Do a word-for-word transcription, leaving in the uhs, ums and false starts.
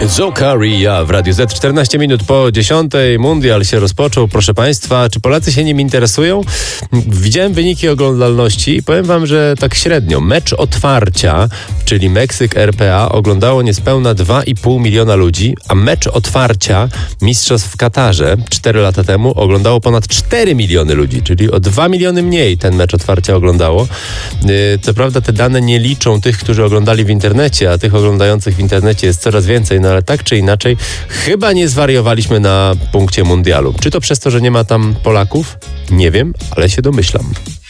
Zokaria w Radiu Z. czternaście minut po dziesiątej. Mundial się rozpoczął. Proszę Państwa, czy Polacy się nim interesują? Widziałem wyniki oglądalności i powiem Wam, że tak średnio. Mecz otwarcia, czyli Meksyk R P A, oglądało niespełna dwa i pół miliona ludzi, a mecz otwarcia mistrzostw w Katarze cztery lata temu oglądało ponad cztery miliony ludzi, czyli o dwa miliony mniej ten mecz otwarcia oglądało. Co prawda te dane nie liczą tych, którzy oglądali w internecie, a tych oglądających w internecie jest coraz więcej, no ale tak czy inaczej chyba nie zwariowaliśmy na punkcie mundialu. Czy to przez to, że nie ma tam Polaków? Nie wiem, ale się domyślam.